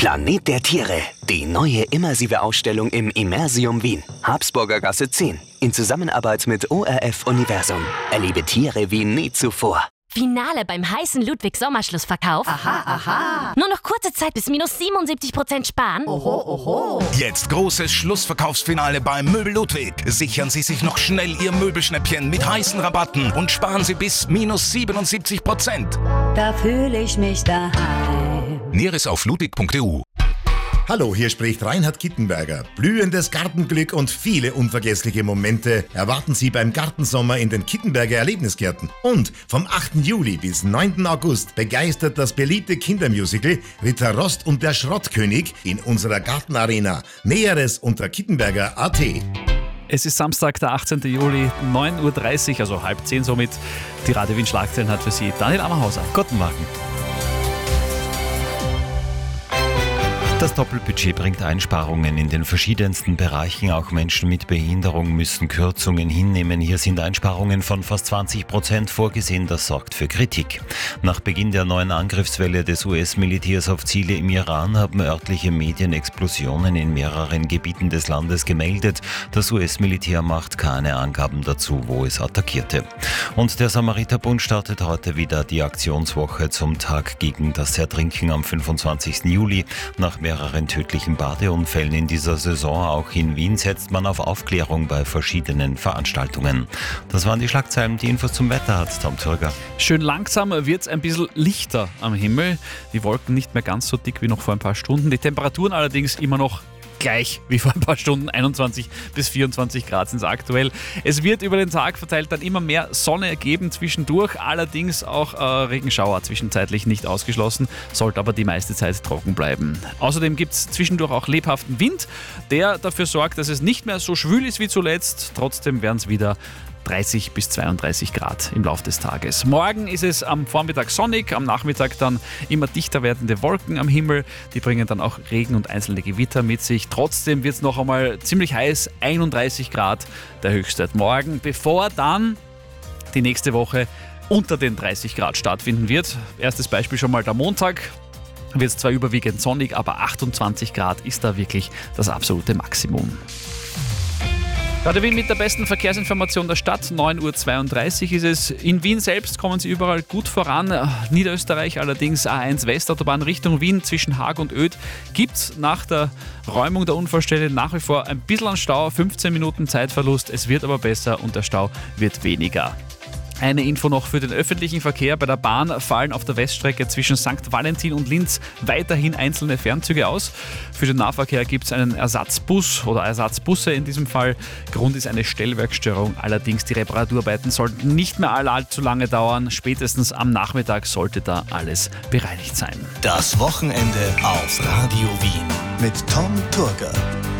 Planet der Tiere, die neue immersive Ausstellung im Immersium Wien, Habsburger Gasse 10, in Zusammenarbeit mit ORF Universum. Erlebe Tiere wie nie zuvor. Finale beim heißen Ludwig-Sommerschlussverkauf. Aha, aha. Nur noch kurze Zeit bis minus 77% sparen. Oho, oho. Jetzt großes Schlussverkaufsfinale beim Möbel Ludwig. Sichern Sie sich noch schnell Ihr Möbelschnäppchen mit heißen Rabatten und sparen Sie bis minus 77%. Da fühle ich mich daheim. Näheres auf ludwig.eu. Hallo, hier spricht Reinhard Kittenberger. Blühendes Gartenglück und viele unvergessliche Momente erwarten Sie beim Gartensommer in den Kittenberger Erlebnisgärten. Und vom 8. Juli bis 9. August begeistert das beliebte Kindermusical Ritter Rost und der Schrottkönig in unserer Gartenarena. Näheres unter kittenberger.at. Es ist Samstag, der 18. Juli, 9.30 Uhr, also 9:30 somit. Die Radio Wien Schlagzeilen hat für Sie Daniel Ammerhauser. Guten Morgen. Das Doppelbudget bringt Einsparungen in den verschiedensten Bereichen. Auch Menschen mit Behinderung müssen Kürzungen hinnehmen. Hier sind Einsparungen von fast 20% vorgesehen. Das sorgt für Kritik. Nach Beginn der neuen Angriffswelle des US-Militärs auf Ziele im Iran haben örtliche Medien Explosionen in mehreren Gebieten des Landes gemeldet. Das US-Militär macht keine Angaben dazu, wo es attackierte. Und der Samariterbund startet heute wieder die Aktionswoche zum Tag gegen das Ertrinken am 25. Juli. Nach mehreren tödlichen Badeunfällen in dieser Saison, auch in Wien, setzt man auf Aufklärung bei verschiedenen Veranstaltungen. Das waren die Schlagzeilen. Die Infos zum Wetter hat Tom Thürger. Schön langsam wird es ein bisschen lichter am Himmel. Die Wolken nicht mehr ganz so dick wie noch vor ein paar Stunden. Die Temperaturen allerdings immer noch gleich wie vor ein paar Stunden, 21 bis 24 Grad sind es aktuell. Es wird über den Tag verteilt dann immer mehr Sonne geben zwischendurch, allerdings auch Regenschauer zwischenzeitlich nicht ausgeschlossen, sollte aber die meiste Zeit trocken bleiben. Außerdem gibt es zwischendurch auch lebhaften Wind, der dafür sorgt, dass es nicht mehr so schwül ist wie zuletzt. Trotzdem werden es wieder 30 bis 32 Grad im Laufe des Tages. Morgen ist es am Vormittag sonnig, am Nachmittag dann immer dichter werdende Wolken am Himmel. Die bringen dann auch Regen und einzelne Gewitter mit sich. Trotzdem wird es noch einmal ziemlich heiß, 31 Grad der Höchstwert morgen, bevor dann die nächste Woche unter den 30 Grad stattfinden wird. Erstes Beispiel schon mal der Montag. Wird es zwar überwiegend sonnig, aber 28 Grad ist da wirklich das absolute Maximum. Radio Wien mit der besten Verkehrsinformation der Stadt. 9.32 Uhr ist es. In Wien selbst kommen Sie überall gut voran. Niederösterreich allerdings A1 Westautobahn Richtung Wien zwischen Haag und Oedt gibt es nach der Räumung der Unfallstelle nach wie vor ein bisschen an Stau. 15 Minuten Zeitverlust. Es wird aber besser und der Stau wird weniger. Eine Info noch für den öffentlichen Verkehr. Bei der Bahn fallen auf der Weststrecke zwischen St. Valentin und Linz weiterhin einzelne Fernzüge aus. Für den Nahverkehr gibt es einen Ersatzbus oder Ersatzbusse in diesem Fall. Grund ist eine Stellwerkstörung. Allerdings die Reparaturarbeiten sollten nicht mehr allzu lange dauern. Spätestens am Nachmittag sollte da alles bereinigt sein. Das Wochenende auf Radio Wien mit Tom Thürger.